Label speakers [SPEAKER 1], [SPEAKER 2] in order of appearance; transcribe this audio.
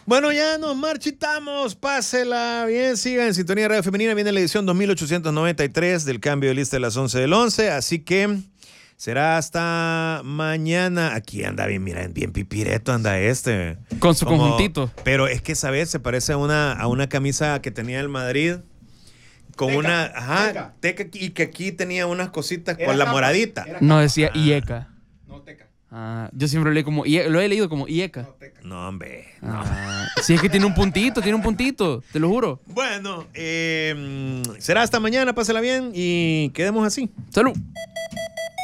[SPEAKER 1] Bueno, ya nos marchitamos. Pásela bien. Sigan en Sintonía Radio Femenina. Viene la edición 2893 del cambio de lista de las 11 del 11. Así que será hasta mañana. Aquí anda bien, mira, bien pipireto anda este.
[SPEAKER 2] Con su conjuntito.
[SPEAKER 1] Pero es que, ¿sabes? Se parece a una camisa que tenía el Madrid. Con teca, una, ajá, teca, y que aquí tenía unas cositas con la moradita.
[SPEAKER 2] No, decía IECA.
[SPEAKER 3] No, teca.
[SPEAKER 2] Yo siempre leí como lo he leído como IECA.
[SPEAKER 1] No, hombre. No.
[SPEAKER 2] Sí, es que tiene un puntito, te lo juro.
[SPEAKER 1] Bueno, será hasta mañana, pásela bien y quedemos así.
[SPEAKER 2] Salud.